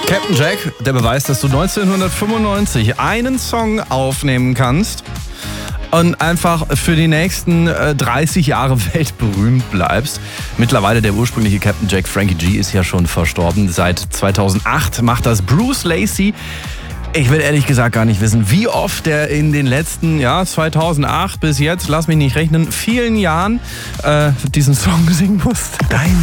Captain Jack, der Beweis, dass du 1995 einen Song aufnehmen kannst und einfach für die nächsten 30 Jahre weltberühmt bleibst. Mittlerweile der ursprüngliche Captain Jack, Frankie G, ist ja schon verstorben. Seit 2008 macht das Bruce Lacey. Ich will ehrlich gesagt gar nicht wissen, wie oft er in den letzten, 2008 bis jetzt, lass mich nicht rechnen, vielen Jahren diesen Song singen musste.